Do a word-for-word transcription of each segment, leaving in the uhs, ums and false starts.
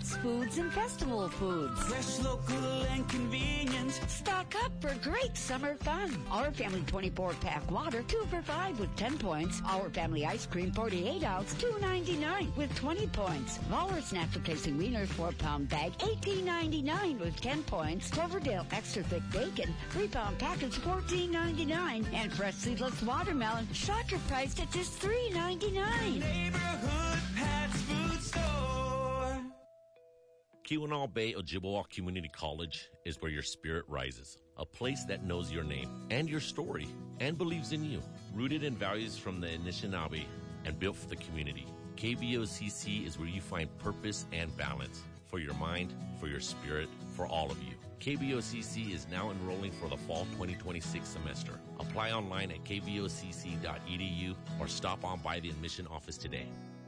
Pat's Foods and Festival Foods. Fresh, local, and convenience. Stock up for great summer fun. Our Family twenty-four pack water, two for five with ten points. Our Family ice cream, forty-eight ounce, two ninety-nine with twenty points. Our snack replacing wiener, four pound bag, eighteen ninety-nine with ten points. Cloverdale extra thick bacon, three pound package, fourteen ninety-nine. And fresh seedless watermelon, shocker priced at just three ninety-nine. Neighborhood Pat's Food Store. Keweenaw Bay Ojibwa Community College is where your spirit rises. A place that knows your name and your story and believes in you. Rooted in values from the Anishinaabe and built for the community. K V O C C is where you find purpose and balance for your mind, for your spirit, for all of you. K V O C C is now enrolling for the fall twenty twenty-six semester. Apply online at k v o c c dot e d u or stop on by the admission office today.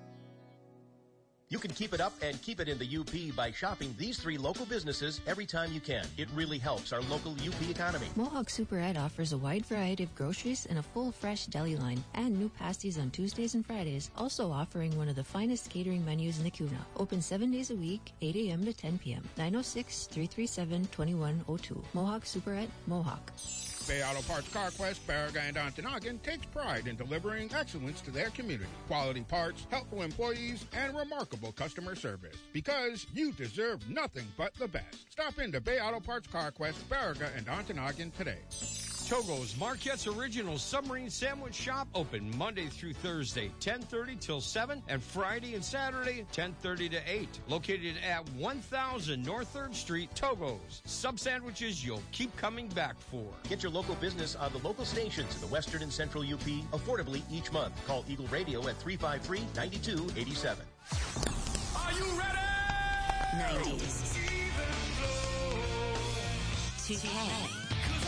You can keep it up and keep it in the U P by shopping these three local businesses every time you can. It really helps our local U P economy. Mohawk Superette offers a wide variety of groceries and a full fresh deli line and new pasties on Tuesdays and Fridays, also offering one of the finest catering menus in the Kuna. Open seven days a week, eight a.m. to ten p.m. nine oh six, three three seven, two one oh two. Mohawk Superette, Mohawk. Bay Auto Parts CarQuest, Baraga, and Ontonagon takes pride in delivering excellence to their community. Quality parts, helpful employees, and remarkable customer service. Because you deserve nothing but the best. Stop into Bay Auto Parts CarQuest, Baraga, and Ontonagon today. Togo's Marquette's Original Submarine Sandwich Shop open Monday through Thursday, ten thirty till seven, and Friday and Saturday, ten thirty to eight. Located at one thousand North third Street, Togo's. Sub sandwiches you'll keep coming back for. Get your local business on the local stations in the Western and Central U P affordably each month. Call Eagle Radio at three five three, nine two eight seven. Are you ready? nineties. Even though two K.